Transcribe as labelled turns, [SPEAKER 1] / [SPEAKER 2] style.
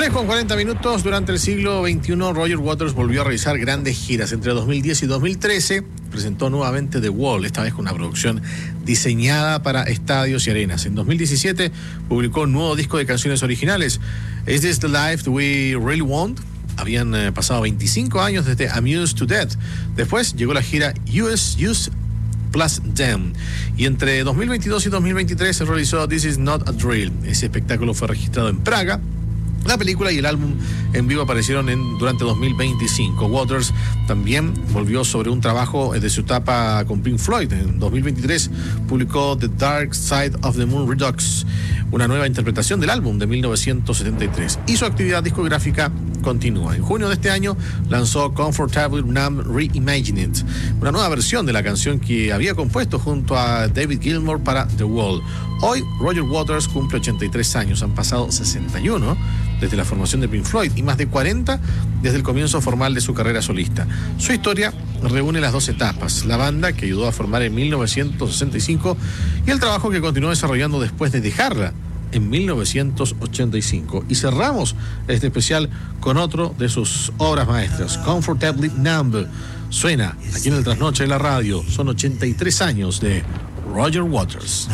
[SPEAKER 1] 3:40. Durante el siglo XXI, Roger Waters volvió a realizar grandes giras. Entre 2010 y 2013 presentó nuevamente The Wall, esta vez con una producción diseñada para estadios y arenas. En 2017 publicó un nuevo disco de canciones originales. Is This the Life We Really Want? Habían pasado 25 años desde Amused to Death. Después llegó la gira Use Plus Them. Y entre 2022 y 2023 se realizó This Is Not a Drill. Ese espectáculo fue registrado en Praga. La película y el álbum en vivo aparecieron durante 2025. Waters también volvió sobre un trabajo de su etapa con Pink Floyd. En 2023 publicó The Dark Side of the Moon Redux, una nueva interpretación del álbum de 1973. Y su actividad discográfica continúa. En junio de este año lanzó Comfortably Numb Reimagined, una nueva versión de la canción que había compuesto junto a David Gilmour para The Wall. Hoy Roger Waters cumple 83 años, han pasado 61 desde la formación de Pink Floyd y más de 40 desde el comienzo formal de su carrera solista. Su historia reúne las dos etapas: la banda que ayudó a formar en 1965 y el trabajo que continuó desarrollando después de dejarla en 1985. Y cerramos este especial con otro de sus obras maestras, Comfortably Numb. Suena aquí en el Trasnoche de la Radio. Son 83 años de Roger Waters.